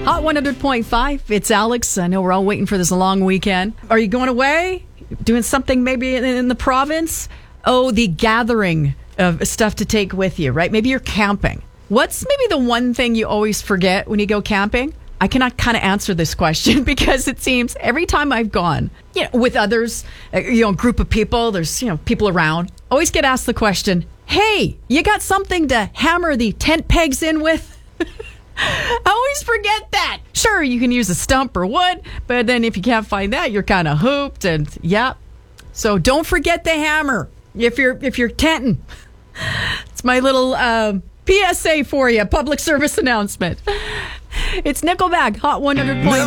Hot 100.5. It's Alex. I know we're all waiting for this long weekend. Are you going away? Doing something maybe in the province? Oh, the gathering of stuff to take with you, right? Maybe you're camping. What's maybe the one thing you always forget when you go camping? I cannot kind of answer this question because it seems every time I've gone, with others, group of people, there's, people around, always get asked the question, hey, you got something to hammer the tent pegs in with? I always forget that. Sure, you can use a stump or wood, but then if you can't find that, you're kind of hooped and So don't forget the hammer if you're tenting. It's my little PSA for you, public service announcement. It's Nickelback, Hot 100.5.